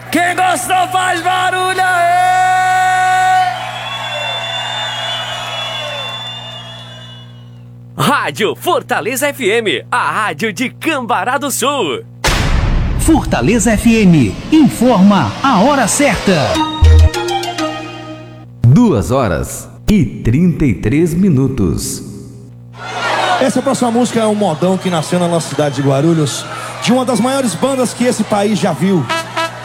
Quem gostou faz barulho aí! Rádio Fortaleza FM, a rádio de Cambará do Sul. Fortaleza FM, informa a hora certa. 2h33. Essa próxima música é um modão que nasceu na nossa cidade de Guarulhos, de uma das maiores bandas que esse país já viu.